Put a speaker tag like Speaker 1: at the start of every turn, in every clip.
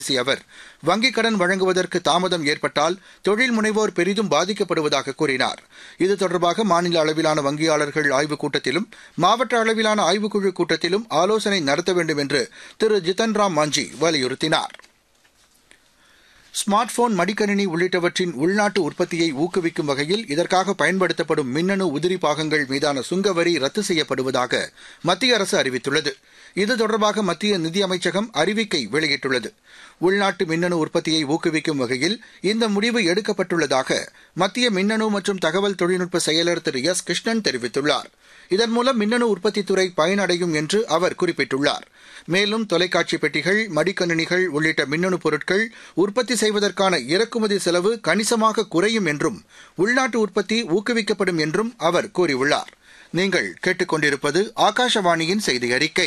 Speaker 1: பேசிய அவர், வங்கிக் கடன் வழங்குவதற்கு தாமதம் ஏற்பட்டால் தொழில் முனைவோர் பெரிதும் பாதிக்கப்படுவதாக கூறினார். இது தொடர்பாக மாநில அளவிலான வங்கியாளர்கள் ஆய்வுக் கூட்டத்திலும் மாவட்ட அளவிலான ஆய்வுக்குழு கூட்டத்திலும் ஆலோசனை நடத்த வேண்டும் என்று திரு ஜித்தன் ராம் மாஞ்சி வலியுறுத்தினார். ஸ்மார்ட் போன், மடிக்கணினி உள்ளிட்டவற்றின் உள்நாட்டு உற்பத்தியை ஊக்குவிக்கும் வகையில் இதற்காக பயன்படுத்தப்படும் மின்னணு உதிரி பாகங்கள் மீதான சுங்கவரி ரத்து செய்யப்படுவதாக மத்திய அரசு அறிவித்துள்ளது. இது தொடர்பாக மத்திய நிதியமைச்சகம் அறிவிக்கை வெளியிட்டுள்ளது. உள்நாட்டு மின்னணு உற்பத்தியை ஊக்குவிக்கும் வகையில் இந்த முடிவு எடுக்கப்பட்டுள்ளதாக மத்திய மின்னணு மற்றும் தகவல் தொழில்நுட்ப செயலர் திரு எஸ் கிருஷ்ணன் தெரிவித்துள்ளார். இதன் மூலம் மின்னணு உற்பத்தித்துறை பயனடையும் என்று அவர் குறிப்பிட்டுள்ளார். மேலும் தொலைக்காட்சி பெட்டிகள், மடிக்கணினிகள் உள்ளிட்ட மின்னணு பொருட்கள் உற்பத்தி செய்வதற்கான இறக்குமதி செலவு கணிசமாக குறையும் என்றும் உள்நாட்டு உற்பத்தி ஊக்குவிக்கப்படும் என்றும் அவர் கூறியுள்ளார். நீங்கள் கேட்டுக்கொண்டிருப்பது ஆகாஷவாணியின் செய்தி அறிக்கை.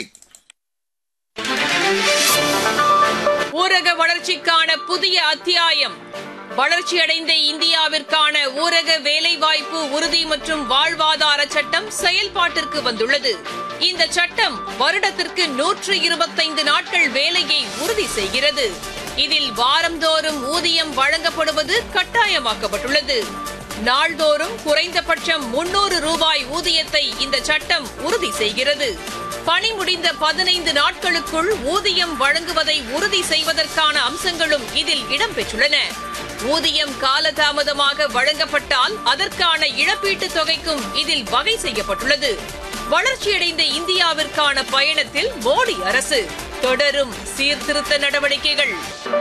Speaker 2: ஊரக வளர்ச்சிக்கான புதிய அத்தியாயம். வளர்ச்சியடைந்த இந்தியாவிற்கான ஊரக வேலைவாய்ப்பு உறுதி மற்றும் வாழ்வாதார சட்டம் செயல்பாட்டிற்கு வந்துள்ளது. இந்த சட்டம் வருடத்திற்கு 125 நாட்கள் வேலையை உறுதி செய்கிறது. இதில் வாரந்தோறும் ஊதியம் வழங்கப்படுவது கட்டாயமாக்கப்பட்டுள்ளது. நாள்தோறும் குறைந்தபட்சம் 300 ரூபாய் ஊதியத்தை இந்த சட்டம் உறுதி செய்கிறது. பணி முடிந்த 15 நாட்களுக்குள் ஊதியம் வழங்குவதை உறுதி செய்வதற்கான அம்சங்களும் இதில் இடம்பெற்றுள்ளன. ஊதியம் காலதாமதமாக வழங்கப்பட்டால் அதற்கான இழப்பீட்டுத் தொகைக்கும் இதில் வகை செய்யப்பட்டுள்ளது. வளர்ச்சியடைந்த இந்தியாவிற்கான பயணத்தில் மோடி அரசு தொடரும் சீர்திருத்த நடவடிக்கைகள்.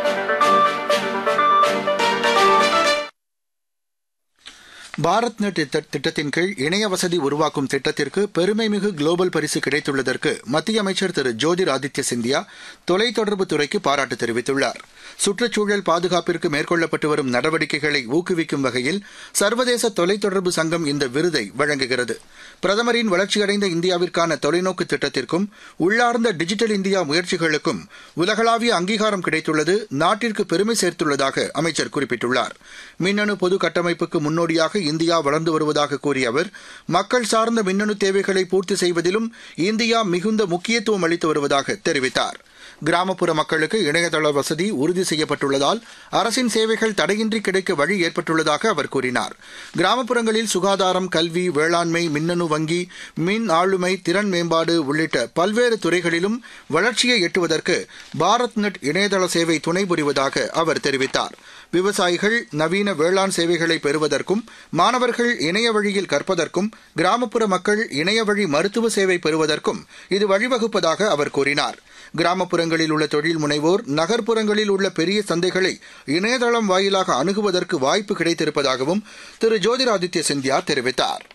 Speaker 1: பாரத் நெட் திட்டத்தின் கீழ் இணைய வசதி உருவாக்கும் திட்டத்திற்கு பெருமைமிகு குளோபல் பரிசு கிடைத்துள்ளதற்கு மத்திய அமைச்சர் திரு ஜோதிர் ஆதித்ய சிந்தியா தொலைத்தொடர்பு துறைக்கு பாராட்டு தெரிவித்துள்ளார். சுற்றுச்சூழல் பாதுகாப்பிற்கு மேற்கொள்ளப்பட்டு வரும் நடவடிக்கைகளை ஊக்குவிக்கும் வகையில் சர்வதேச தொலைத்தொடர்பு சங்கம் இந்த விருதை வழங்குகிறது. பிரதமரின் வளர்ச்சியடைந்த இந்தியாவிற்கான தொலைநோக்கு திட்டத்திற்கும் உள்ளார்ந்த டிஜிட்டல் இந்தியா முயற்சிகளுக்கும் உலகளாவிய அங்கீகாரம் கிடைத்துள்ளது நாட்டிற்கு பெருமை சேர்த்துள்ளதாக அமைச்சர் குறிப்பிட்டுள்ளார். மின்னணு பொது கட்டமைப்புக்கு முன்னோடியாக இந்தியா வளர்ந்து வருவதாக கூறிய அவர், மக்கள் சார்ந்த மின்னணு தேவைகளை பூர்த்தி செய்வதிலும் இந்தியா மிகுந்த முக்கியத்துவம் அளித்து வருவதாக தெரிவித்தார். கிராமப்புற மக்களுக்கு இணையதள வசதி உறுதி செய்யப்பட்டுள்ளதால் அரசின் சேவைகள் தடையின்றி கிடைக்க வழி ஏற்பட்டுள்ளதாக அவர் கூறினார். கிராமப்புறங்களில் சுகாதாரம், கல்வி, வேளாண்மை, மின்னணு வங்கி, மின் ஆளுமை, திறன் மேம்பாடு உள்ளிட்ட பல்வேறு துறைகளிலும் வளர்ச்சியை எட்டுவதற்கு பாரத் நெட் இணையதள சேவை துணை புரிவதாக அவர் தெரிவித்தார். விவசாயிகள் நவீன வேளாண் சேவைகளை பெறுவதற்கும், மாணவர்கள் இணைய வழியில் கற்பதற்கும், கிராமப்புற மக்கள் இணைய வழி மருத்துவ சேவை பெறுவதற்கும் இது வழிவகுப்பதாக அவர் கூறினார். கிராமப்புறங்களில் உள்ள தொழில் முனைவோர் நகர்ப்புறங்களில் உள்ள பெரிய சந்தைகளை இணையதளம் வாயிலாக அணுகுவதற்கு வாய்ப்பு கிடைத்திருப்பதாகவும் திரு ஜோதிராதித்ய சிந்தியா தெரிவித்தார்.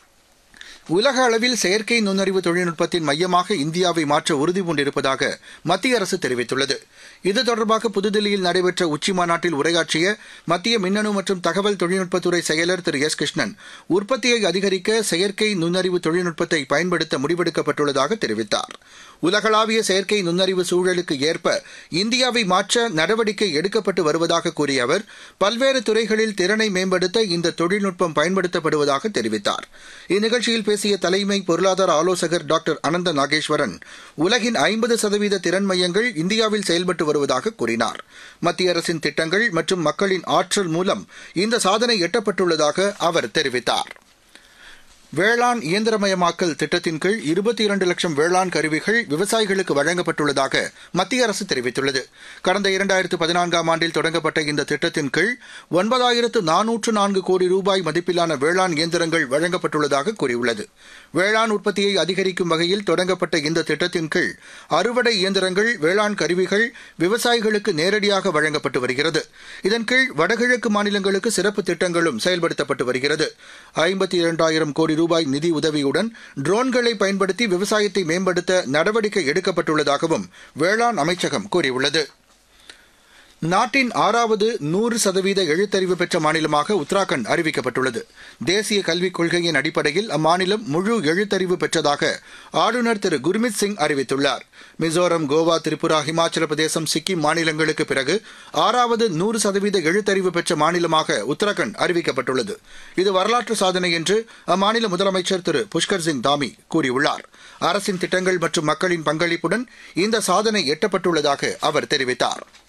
Speaker 1: உலக அளவில் செயற்கை நுண்ணறிவு தொழில்நுட்பத்தின் மையமாக இந்தியாவை மாற்ற உறுதிபூண்டிருப்பதாக மத்திய அரசு தெரிவித்துள்ளது. இது தொடர்பாக புதுதில்லியில் நடைபெற்ற உச்சிமாநாட்டில் உரையாற்றிய மத்திய மின்னணு மற்றும் தகவல் தொழில்நுட்பத்துறை செயலர் திரு எஸ் கிருஷ்ணன், உற்பத்தியை அதிகரிக்க செயற்கை நுண்ணறிவு தொழில்நுட்பத்தை பயன்படுத்த முடிவெடுக்கப்பட்டுள்ளதாக தெரிவித்தார். உலகளாவிய செயற்கை நுண்ணறிவு சூழலுக்கு ஏற்ப இந்தியாவை மாற்ற நடவடிக்கை எடுக்கப்பட்டு வருவதாக கூறிய அவர், பல்வேறு துறைகளில் திறனை மேம்படுத்த இந்த தொழில்நுட்பம் பயன்படுத்தப்படுவதாக தெரிவித்தார். இந்நிகழ்ச்சியில் பேசிய தலைமை பொருளாதார ஆலோசகர் டாக்டர் அனந்த நாகேஸ்வரன், உலகின் 50% திறன் மையங்கள் இந்தியாவில் செயல்பட்டு வருவதாக கூறினார். மத்திய அரசின் திட்டங்கள் மற்றும் மக்களின் ஆற்றல் மூலம் இந்த சாதனை எட்டப்பட்டுள்ளதாக அவர் தெரிவித்தார். வேளாண் இயந்திரமயமாக்கல் திட்டத்தின் கீழ் 22 லட்சம் வேளாண் கருவிகள் விவசாயிகளுக்கு வழங்கப்பட்டுள்ளதாக மத்திய அரசு தெரிவித்துள்ளது. கடந்த 2014ஆம் ஆண்டில் தொடங்கப்பட்ட இந்த திட்டத்தின் கீழ் 9404 கோடி ரூபாய் மதிப்பிலான வேளாண் இயந்திரங்கள் வழங்கப்பட்டுள்ளதாக கூறியுள்ளது. வேளாண் உற்பத்தியை அதிகரிக்கும் வகையில் தொடங்கப்பட்ட இந்த திட்டத்தின் கீழ் அறுவடை இயந்திரங்கள், வேளாண் கருவிகள் விவசாயிகளுக்கு நேரடியாக வழங்கப்பட்டு வருகிறது. இதன் கீழ் வடகிழக்கு மாநிலங்களுக்கு சிறப்பு திட்டங்களும் செயல்படுத்தப்பட்டு வருகிறது. 52,000 கோடி ரூபாய் நிதி உதவியுடன் ட்ரோன்களை பயன்படுத்தி விவசாயத்தை மேம்படுத்த நடவடிக்கை எடுக்கப்பட்டுள்ளதாகவும் வேளாண் அமைச்சகம் கூறியுள்ளது. நாட்டின் 6வது 100% எழுத்தறிவு பெற்ற மாநிலமாக உத்தராகண்ட் அறிவிக்கப்பட்டுள்ளது. தேசிய கல்விக் கொள்கையின் அடிப்படையில் அம்மாநிலம் முழு எழுத்தறிவு பெற்றதாக ஆளுநர் திரு குர்மித் சிங் அறிவித்துள்ளார். மிசோரம், கோவா, திரிபுரா, ஹிமாச்சல பிரதேசம், சிக்கிம் மாநிலங்களுக்கு பிறகு 6வது 100% எழுத்தறிவு பெற்ற மாநிலமாக உத்தராகண்ட் அறிவிக்கப்பட்டுள்ளது. இது வரலாற்று சாதனை என்று அம்மாநில முதலமைச்சர் திரு புஷ்கர் சிங் தாமி கூறியுள்ளார். அரசின் திட்டங்கள் மற்றும் மக்களின் பங்களிப்புடன் இந்த சாதனை எட்டப்பட்டுள்ளதாக அவர் தெரிவித்தார்.